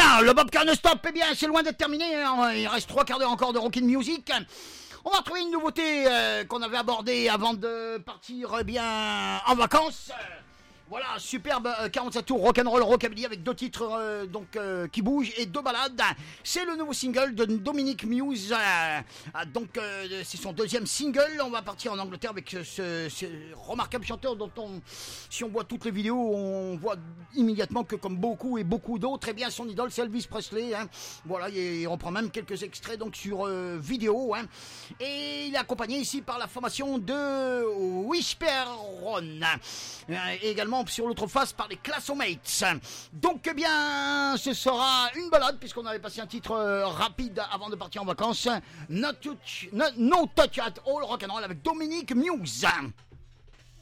Voilà, le Bobcat ne stop, eh bien c'est loin d'être terminé, hein. Il reste 3 quarts d'heure encore de Rockin' Music. On va retrouver une nouveauté qu'on avait abordée avant de partir bien en vacances. Voilà, superbe 47 tours rock'n'roll rockabilly avec 2 titres qui bougent et 2 ballades. C'est le nouveau single de Dominic Muse. C'est son 2e single. On va partir en Angleterre avec ce remarquable chanteur dont si on voit toutes les vidéos, on voit immédiatement que comme beaucoup d'autres, eh bien son idole c'est Elvis Presley. Hein. Voilà, il reprend même quelques extraits donc sur vidéo. Hein. Et il est accompagné ici par la formation de Wishperon. Également sur l'autre face par les Classomates. Donc eh bien ce sera une balade puisqu'on avait passé un titre rapide avant de partir en vacances. No touch at all rock'n'roll avec Dominic Muse.